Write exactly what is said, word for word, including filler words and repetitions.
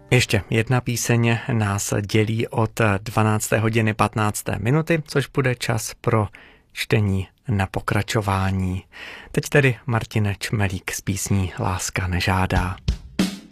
Ještě jedna píseň nás dělí od dvanácté hodiny patnácté minuty, což bude čas pro čtení na pokračování. Teď tedy Martin Čmelík s písní Láska nežádá.